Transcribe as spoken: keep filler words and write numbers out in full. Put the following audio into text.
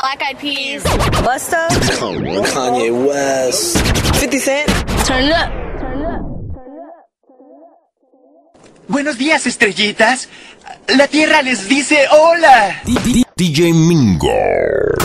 Black Eyed Peas. Busta. Kanye West. fifty Cent. Turn it up. Turn it up. Buenos días, estrellitas. La Tierra les dice hola. D J Mingo.